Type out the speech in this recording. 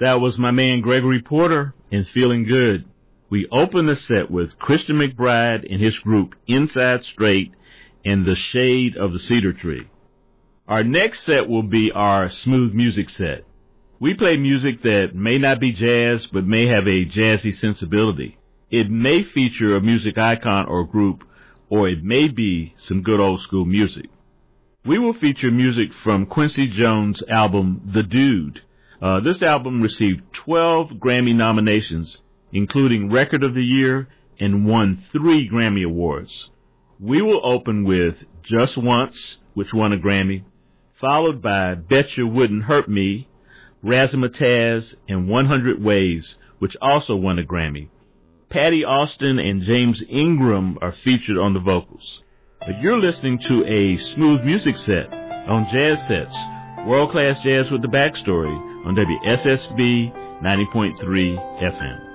That was my man Gregory Porter and Feeling Good. We open the set with Christian McBride and his group Inside Straight and The Shade of the Cedar Tree. Our next set will be our smooth music set. We play music that may not be jazz but may have a jazzy sensibility. It may feature a music icon or group, or it may be some good old school music. We will feature music from Quincy Jones' album The Dude. This album received 12 Grammy nominations, including Record of the Year, and won 3 Grammy Awards. We will open with Just Once, which won a Grammy, followed by Bet You Wouldn't Hurt Me, Razzmatazz, and 100 Ways, which also won a Grammy. Patty Austin and James Ingram are featured on the vocals. But you're listening to a smooth music set on Jazz Sets, world-class jazz with the backstory on WSSB 90.3 FM.